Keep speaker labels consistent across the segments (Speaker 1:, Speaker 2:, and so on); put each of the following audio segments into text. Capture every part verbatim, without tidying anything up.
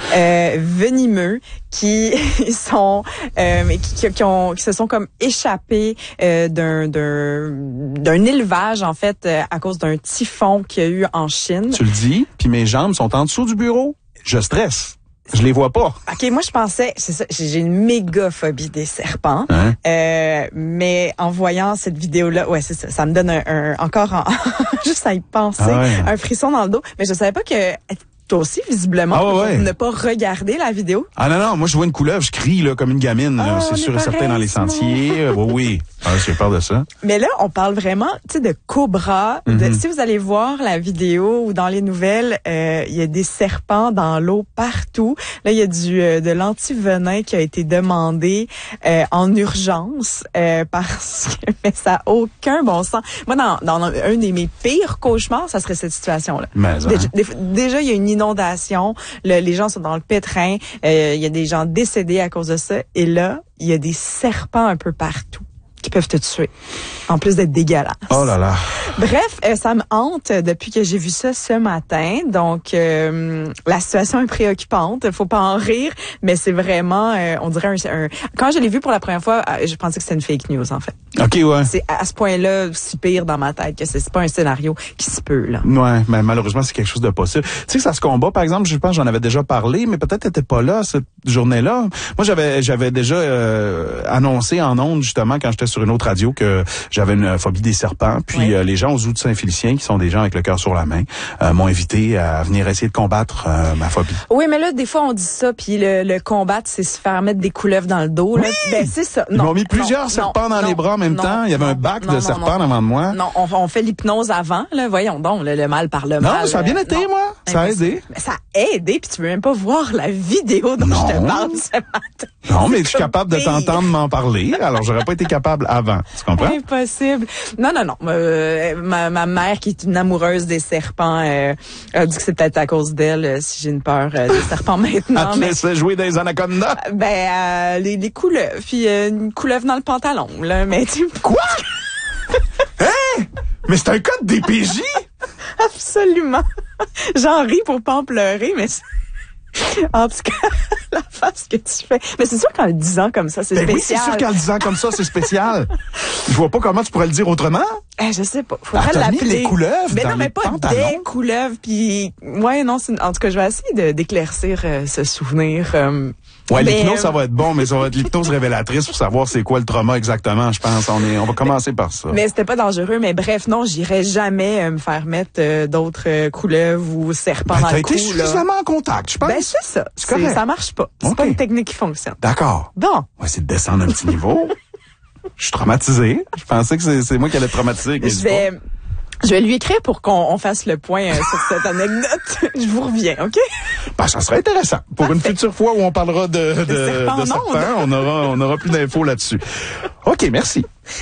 Speaker 1: euh, venimeux qui sont euh, qui, qui, ont, qui se sont comme échappés euh, d'un, d'un, d'un élevage, en fait, euh, à cause d'un typhon qu'il y a eu en Chine.
Speaker 2: Tu le dis, puis mes jambes sont en dessous du bureau. Je stresse. Je les vois pas.
Speaker 1: OK, moi, je pensais, c'est ça, j'ai une méga phobie des serpents.
Speaker 2: Hein?
Speaker 1: Euh, mais en voyant cette vidéo-là, ouais, c'est ça, ça me donne un, un encore en, juste à y penser,
Speaker 2: Ah ouais.
Speaker 1: un frisson dans le dos. Mais je savais pas que toi aussi, visiblement,
Speaker 2: ah ouais, ouais.
Speaker 1: ne pas regarder la vidéo.
Speaker 2: Ah non, non, moi je vois une couleuvre, je crie là comme une gamine.
Speaker 1: Ah,
Speaker 2: là. C'est sûr et certain dans les sentiers. oui, oui. Ah, j'ai peur de ça.
Speaker 1: Mais là, on parle vraiment, tu sais, de cobra.
Speaker 2: Mm-hmm.
Speaker 1: De, si vous allez voir la vidéo ou dans les nouvelles, euh, il y a des serpents dans l'eau partout. Là, il y a du euh, de l'antivenin qui a été demandé euh, en urgence euh, parce que mais ça a aucun bon sens. Moi, dans, dans un de mes pires cauchemars, ça serait cette situation-là.
Speaker 2: Mais, hein.
Speaker 1: déjà, déjà, il y a une inondation. Le, les gens sont dans le pétrin. Euh, il y a des gens décédés à cause de ça. Et là, il y a des serpents un peu partout qui peuvent te tuer, en plus d'être dégueulasses.
Speaker 2: Oh là là.
Speaker 1: Bref, euh, ça me hante depuis que j'ai vu ça ce matin. Donc, euh, la situation est préoccupante. Faut pas en rire, mais c'est vraiment, euh, on dirait un, un... Quand je l'ai vu pour la première fois, je pensais que c'était une fake news, en fait.
Speaker 2: OK, ouais.
Speaker 1: C'est à ce point-là si pire dans ma tête que c'est, c'est pas un scénario qui se peut, là.
Speaker 2: Ouais, mais malheureusement, c'est quelque chose de possible. Tu sais que ça se combat, par exemple, je pense que j'en avais déjà parlé, mais peut-être t'étais pas là cette journée-là. Moi, j'avais j'avais déjà euh, annoncé en ondes, justement, quand j'étais sur une autre radio, que j'avais une phobie des serpents. Puis
Speaker 1: oui.
Speaker 2: euh, les gens aux Zoos de Saint-Félicien, qui sont des gens avec le cœur sur la main, euh, m'ont invité à venir essayer de combattre euh, ma phobie.
Speaker 1: Oui, mais là, des fois, on dit ça, puis le, le combattre, c'est se faire mettre des couleuvres dans le dos.
Speaker 2: Oui!
Speaker 1: Là. Ben, c'est ça.
Speaker 2: Ils
Speaker 1: non,
Speaker 2: m'ont mis plusieurs
Speaker 1: non,
Speaker 2: serpents
Speaker 1: non,
Speaker 2: dans
Speaker 1: non,
Speaker 2: les bras en même
Speaker 1: non,
Speaker 2: temps. Il y avait
Speaker 1: non,
Speaker 2: un bac
Speaker 1: non,
Speaker 2: de
Speaker 1: non,
Speaker 2: serpents
Speaker 1: non,
Speaker 2: devant de moi.
Speaker 1: Non, on, on fait l'hypnose avant. Là. Voyons donc, le, le mal par le mal.
Speaker 2: Non, ça a bien été,
Speaker 1: non.
Speaker 2: moi. Ça a aidé.
Speaker 1: Mais ça a aidé, puis tu veux même pas voir la vidéo dont
Speaker 2: non.
Speaker 1: je te parle ce matin.
Speaker 2: Non, mais je suis capable de t'entendre m'en parler, alors j'aurais pas été capable avant. Tu comprends?
Speaker 1: Impossible. Non, non, non. Euh, ma, ma mère, qui est une amoureuse des serpents, euh, a dit que c'est peut-être à cause d'elle euh, si j'ai une peur euh, des serpents maintenant.
Speaker 2: Elle te
Speaker 1: mais...
Speaker 2: laissait jouer dans les anacondas?
Speaker 1: Ben, euh, les, les couleuvres, puis euh, une couleuvre dans le pantalon, là. Mais tu...
Speaker 2: Quoi? Hein? Mais c'est un code D P J?
Speaker 1: Absolument. J'en ris pour pas en pleurer, mais... En tout cas, la face que tu fais. Mais c'est sûr qu'en le disant comme ça, c'est
Speaker 2: ben
Speaker 1: spécial.
Speaker 2: Oui, c'est sûr qu'en le disant comme ça, c'est spécial. Je vois pas comment tu pourrais le dire autrement.
Speaker 1: Eh, je sais pas. Faudrait
Speaker 2: ah,
Speaker 1: l'appeler.
Speaker 2: Mis les couleuvres
Speaker 1: mais
Speaker 2: dans
Speaker 1: non, mais
Speaker 2: les
Speaker 1: pas
Speaker 2: pantalons.
Speaker 1: des couleuvres. Puis, ouais, non, c'est... en tout cas, je vais essayer de, d'éclaircir euh, ce souvenir. Euh...
Speaker 2: Ouais,
Speaker 1: mais,
Speaker 2: l'hypnose,
Speaker 1: euh...
Speaker 2: ça va être bon, mais ça va être l'hypnose révélatrice pour savoir c'est quoi le trauma exactement, je pense. On est, on va commencer par ça.
Speaker 1: Mais c'était pas dangereux, mais bref, non, j'irai jamais euh, me faire mettre euh, d'autres euh, couleuvres ou serpents
Speaker 2: ben,
Speaker 1: dans le cou.
Speaker 2: T'as été suffisamment en contact, je pense.
Speaker 1: Ben, c'est ça. C'est c'est, ça marche pas. C'est okay. pas une technique qui fonctionne.
Speaker 2: D'accord.
Speaker 1: Bon.
Speaker 2: On va essayer de descendre un petit niveau. Je suis traumatisé. Je pensais que c'est, c'est moi qui allais être traumatisé avec mes
Speaker 1: Je vais... Je vais lui écrire pour qu'on on fasse le point euh, sur cette anecdote. Je vous reviens, OK?
Speaker 2: Ben, ça serait intéressant. Pour Parfait. Une future fois où on parlera de, de, de, serpents, de serpents, on aura, on aura plus d'infos là-dessus. OK, merci.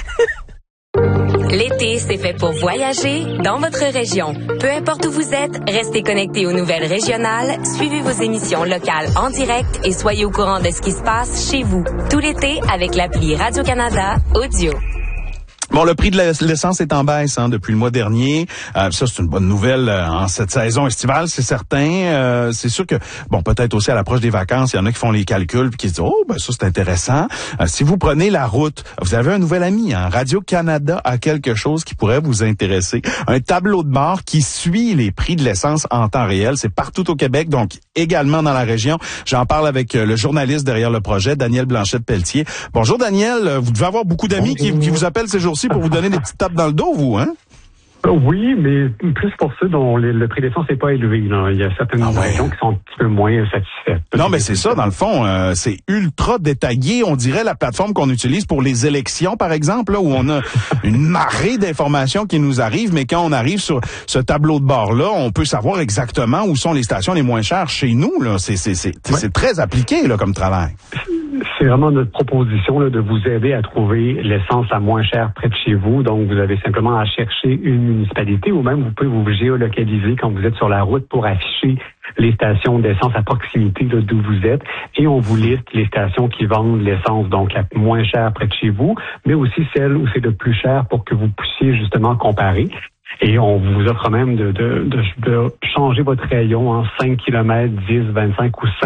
Speaker 3: L'été, c'est fait pour voyager dans votre région. Peu importe où vous êtes, restez connectés aux nouvelles régionales, suivez vos émissions locales en direct et soyez au courant de ce qui se passe chez vous. Tout l'été avec l'appli Radio-Canada Audio.
Speaker 2: Bon, le prix de l'essence est en baisse hein, depuis le mois dernier. Euh, ça, c'est une bonne nouvelle euh, en cette saison estivale, c'est certain. Euh, c'est sûr que, bon, peut-être aussi à l'approche des vacances, il y en a qui font les calculs puis qui se disent, oh, ben ça, c'est intéressant. Euh, si vous prenez la route, vous avez un nouvel ami. Hein, Radio-Canada a quelque chose qui pourrait vous intéresser. Un tableau de bord qui suit les prix de l'essence en temps réel. C'est partout au Québec, donc également dans la région. J'en parle avec le journaliste derrière le projet, Daniel Blanchette-Pelletier. Bonjour, Daniel. Vous devez avoir beaucoup d'amis qui, qui vous appellent ces jours-ci pour vous donner des petites tapes dans le dos, vous, hein?
Speaker 4: Oui, mais plus pour ceux dont les, le prix d'essence n'est pas élevé. Là. Il y a certaines ah ouais. régions qui sont un petit peu moins satisfaites.
Speaker 2: Non, mais c'est ça, dans le fond, euh, c'est ultra détaillé. On dirait la plateforme qu'on utilise pour les élections, par exemple, là, où on a une marée d'informations qui nous arrivent, mais quand on arrive sur ce tableau de bord-là, on peut savoir exactement où sont les stations les moins chères chez nous. Là. C'est, c'est, c'est, ouais. c'est très appliqué là, comme travail.
Speaker 4: C'est vraiment notre proposition là, de vous aider à trouver l'essence la moins chère près de chez vous. Donc, vous avez simplement à chercher une municipalité ou même vous pouvez vous géolocaliser quand vous êtes sur la route pour afficher les stations d'essence à proximité là, d'où vous êtes. Et on vous liste les stations qui vendent l'essence donc la moins chère près de chez vous, mais aussi celles où c'est le plus cher pour que vous puissiez justement comparer. Et on vous offre même de, de, de, de changer votre rayon en cinq kilomètres, dix, vingt-cinq ou